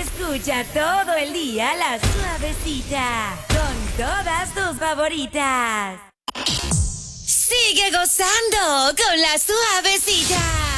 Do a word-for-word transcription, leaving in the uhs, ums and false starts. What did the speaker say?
Escucha todo el día La Suavecita con todas tus favoritas. Sigue gozando con La Suavecita.